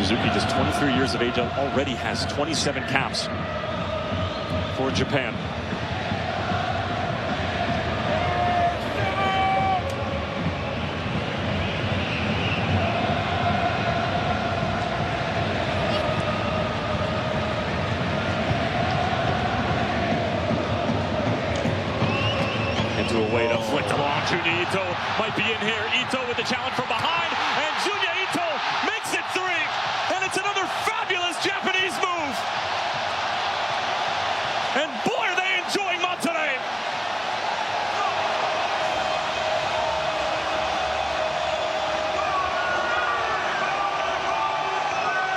Suzuki, just 23 years of age, already has 27 caps for Japan. Into a way to flick the ball to Ito. Might be in here. Ito with the challenge from behind. And Junior